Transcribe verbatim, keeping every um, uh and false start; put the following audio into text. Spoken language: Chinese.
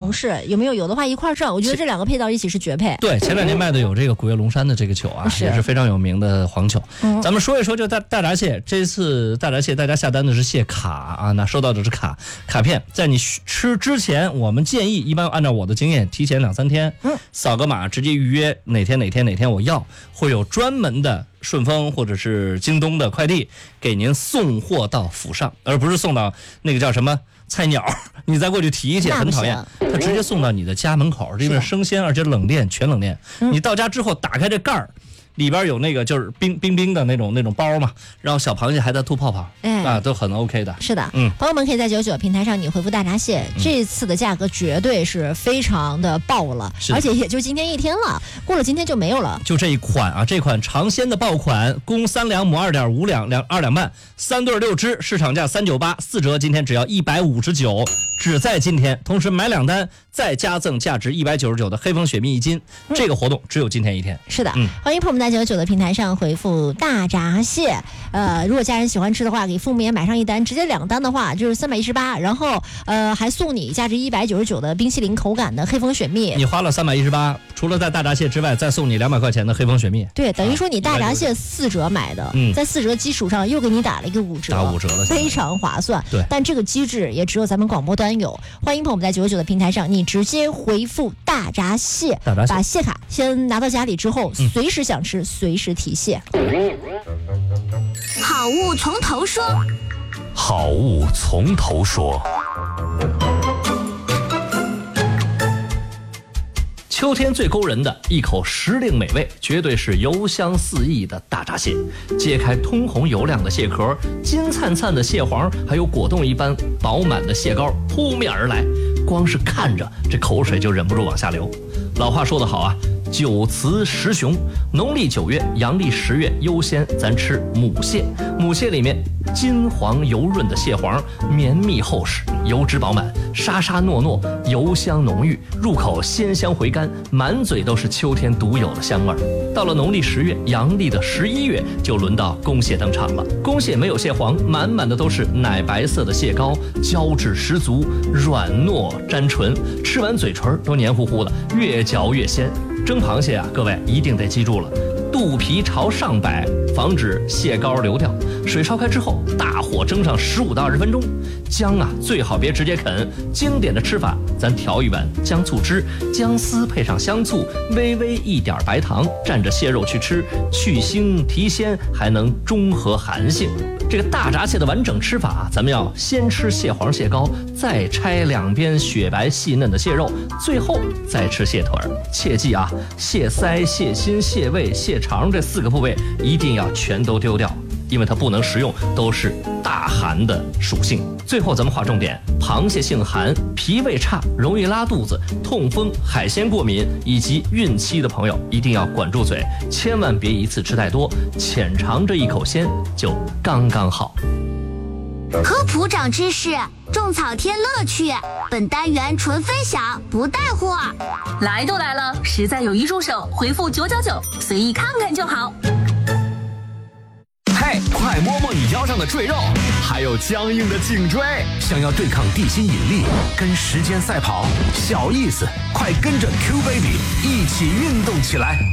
尝试，有没有？有的话一块挣，我觉得这两个配到一起是绝配。 对，前两年卖的有这个古越龙山的这个酒啊， 是也是非常有名的黄酒。 嗯、 咱们说一说，就大大闸蟹，这次大闸蟹大家下单的是蟹卡啊，那收到的是卡卡片，在你吃之前，我们建议一般按照我的经验，提前两三天，嗯，扫个码直接预约哪天哪天哪天我要，会有专门的顺丰或者是京东的快递给您送货到府上，而不是送到那个叫什么菜鸟，你再过去提去很讨厌，他直接送到你的家门口，这边生鲜而且冷链全冷链，嗯、你到家之后打开这盖儿。里边有那个就是冰冰冰的那种那种包嘛，然后小螃蟹还在吐泡泡，哎，啊，都很 OK 的。 是的，嗯，朋友们可以在九九平台上你回复大闸蟹，嗯、这次的价格绝对是非常的爆了，而且也就今天一天了，过了今天就没有了。 就这一款啊，这款尝鲜的爆款，公三两母二点五两两二两半，三对六只，市场价三九八，四折，今天只要一百五十九，只在今天。同时买两单再加赠价值一百九十九的黑蜂雪蜜一斤，嗯、这个活动只有今天一天。 是的，嗯、欢迎朋友们在九九的平台上回复大闸蟹，呃，如果家人喜欢吃的话，给父母也买上一单，直接两单的话就是三百一十八，然后呃还送你价值一百九十九的冰淇淋口感的黑蜂雪蜜。 你花了三百一十八，除了在大闸蟹之外，再送你两百块钱的黑蜂雪蜜。 对，等于说你大闸蟹四折买的，嗯、在四折基础上又给你打了一个五折， 打五折了， 非常划算。 对， 但这个机制也只有咱们广播端有。欢迎朋友们在九九的平台上，你直接回复大闸蟹， 大闸蟹把蟹卡先拿到家里之后，嗯、随时想吃随时提蟹。 好物从头说， 好物从头说。 秋天最勾人的一口时令美味，绝对是油香四溢的大闸蟹。揭开通红油亮的蟹壳，金灿灿的蟹黄，还有果冻一般饱满的蟹膏扑面而来，光是看着这口水就忍不住往下流。老话说得好啊，九雌十雄，农历九月、阳历十月优先咱吃母蟹。母蟹里面金黄油润的蟹黄，绵密厚实，油脂饱满，沙沙糯糯，油香浓郁，入口鲜香回甘，满嘴都是秋天独有的香味儿。到了农历十月、阳历的十一月，就轮到公蟹登场了。公蟹没有蟹黄，满满的都是奶白色的蟹膏，胶质十足，软糯沾唇，吃完嘴唇都黏糊糊的，越嚼越鲜。蒸螃蟹啊，各位一定得记住了，肚皮朝上摆，防止蟹膏流掉。水烧开之后，大火蒸上十五到二十分钟。姜啊，最好别直接啃。经典的吃法，咱调一碗姜醋汁，姜丝配上香醋，微微一点白糖，蘸着蟹肉去吃，去腥提鲜，还能中和寒性。这个大闸蟹的完整吃法啊，咱们要先吃蟹黄蟹膏，再拆两边雪白细嫩的蟹肉，最后再吃蟹腿儿。切记啊，蟹腮、蟹心、蟹胃、蟹肠这四个部位一定要全都丢掉，因为它不能食用，都是大寒的属性。最后咱们划重点，螃蟹性寒，脾胃差，容易拉肚子、痛风、海鲜过敏以及孕期的朋友一定要管住嘴，千万别一次吃太多，浅尝这一口鲜就刚刚好。 科普长知识，种草添乐趣。本单元纯分享，不带货。 来都来了，实在有一助手，回复九九九，随意看看就好。 嘿，快摸摸你腰上的赘肉，还有僵硬的颈椎。想要对抗地心引力，跟时间赛跑，小意思，快跟着 Q Baby 一起运动起来。